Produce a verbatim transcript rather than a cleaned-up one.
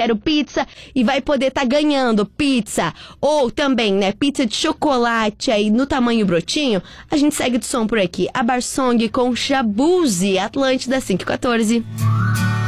Quero Pizza e vai poder estar tá ganhando pizza ou também, né, pizza de chocolate aí no tamanho brotinho. A gente segue de som por aqui. A Barsong com Shabuzi, Atlântida cinco e quatorze.